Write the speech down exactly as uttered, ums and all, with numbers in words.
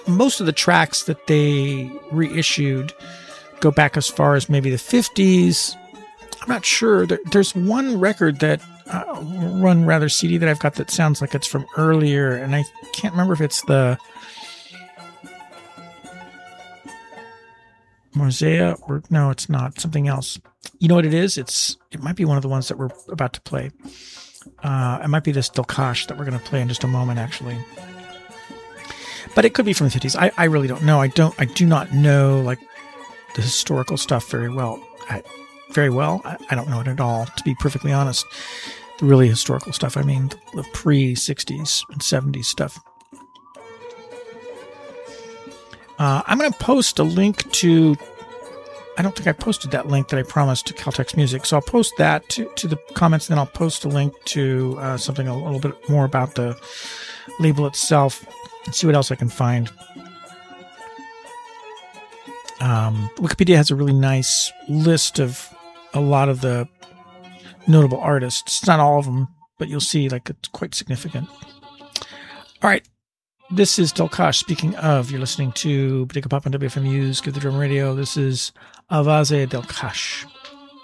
most of the tracks that they reissued go back as far as maybe the fifties. I'm not sure. There, there's one record that uh, run rather C D that I've got that sounds like it's from earlier, and I can't remember if it's the Mosea or no, it's not. Something else. You know what it is? It's it might be one of the ones that we're about to play. Uh, it might be this Dilkash that we're going to play in just a moment, actually. But it could be from the fifties. I, I really don't know. I don't. I do not know like the historical stuff very well. I, very well. I, I don't know it at all, to be perfectly honest. The really historical stuff. I mean, the pre-sixties and seventies stuff. Uh, I'm going to post a link to. I don't think I posted that link that I promised to Caltex Music, so I'll post that to, to the comments. Then I'll post a link to uh, something a little bit more about the label itself, and see what else I can find. Um, Wikipedia has a really nice list of a lot of the notable artists. It's not all of them, but you'll see like it's quite significant. All right. This is Dilkash. Speaking of, you're listening to Bodega Pop on W F M U's Give the Drum Radio. This is Avaze Dilkash.